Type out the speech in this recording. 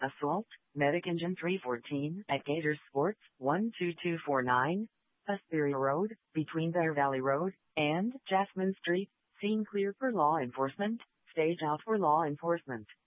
Assault, Medic Engine 314 at Gators Sports, 12249, Hesperia Road, between Bear Valley Road and Jasmine Street. Scene clear for law enforcement. Stage out for law enforcement.